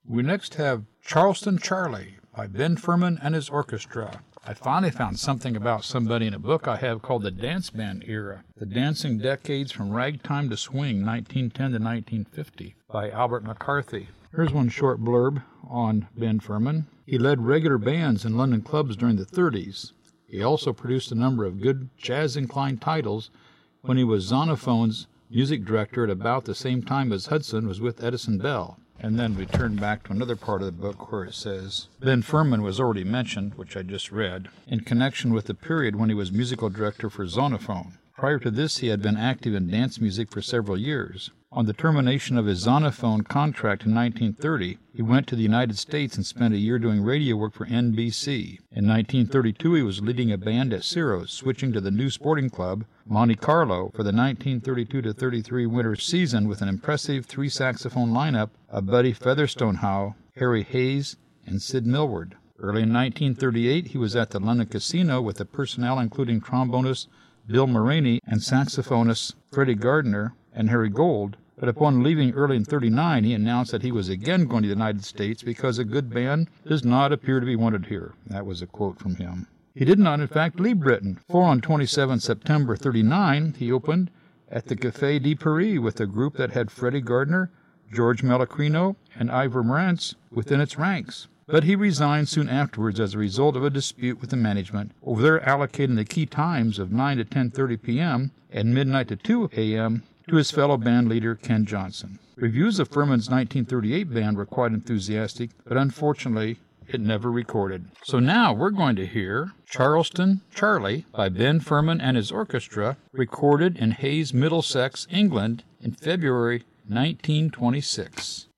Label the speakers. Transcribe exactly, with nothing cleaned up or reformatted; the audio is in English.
Speaker 1: We next have Charleston Charlie by Ben Furman and his Orchestra. I finally found something about somebody in a book I have called The Dance Band Era, The Dancing Decades from Ragtime to Swing, nineteen ten to nineteen fifty, by Albert McCarthy. Here's one short blurb on Ben Furman. He led regular bands in London clubs during the thirties. He also produced a number of good jazz-inclined titles when he was Xonophone's music director at about the same time as Hudson was with Edison Bell. And then we turn back to another part of the book where it says, Ben Furman was already mentioned, which I just read, in connection with the period when he was musical director for Xonophone. Prior to this, he had been active in dance music for several years. On the termination of his Xonophone contract in nineteen thirty, he went to the United States and spent a year doing radio work for N B C. In nineteen thirty-two, he was leading a band at Ciro's, switching to the new sporting club, Monte Carlo, for the nineteen thirty-two to thirty-three winter season with an impressive three-saxophone lineup of Buddy Featherstone Howe, Harry Hayes, and Sid Millward. Early in nineteen thirty-eight, he was at the London Casino with the personnel including trombonist Bill Mulroney and saxophonists Freddie Gardner and Harry Gold, but upon leaving early in thirty-nine, he announced that he was again going to the United States because a good band does not appear to be wanted here. That was a quote from him. He did not, in fact, leave Britain, for on the twenty-seventh of September thirty-nine, he opened at the Café de Paris with a group that had Freddie Gardner, George Malacrino, and Ivor Morantz within its ranks. But he resigned soon afterwards as a result of a dispute with the management over their allocating the key times of nine to ten thirty p.m. and midnight to two a.m. to his fellow band leader, Ken Johnson. Reviews of Furman's nineteen thirty-eight band were quite enthusiastic, but unfortunately, it never recorded. So now we're going to hear Charleston Charlie by Ben Furman and his orchestra, recorded in Hayes, Middlesex, England in February nineteen twenty-six.